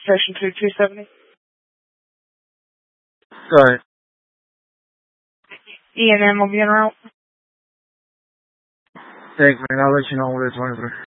Station 2270. Go ahead. E&M will be en route. Thanks, man. I'll let you know when it's 23.